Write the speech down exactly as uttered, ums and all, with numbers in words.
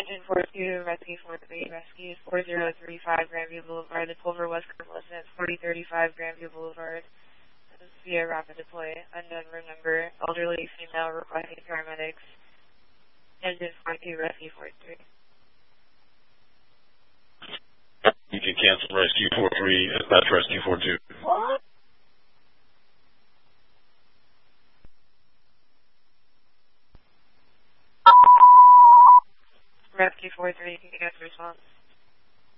Engine four two, Rescue four three, Rescue four zero three five, Grandview Boulevard, the Pulver West Listen, forty thirty-five, Grandview Boulevard. This is via rapid deploy, unknown room number, elderly female requesting paramedics. Engine four two, Rescue four three. You can cancel Rescue four three, that's Rescue four two. Rescue four three, you can cancel response.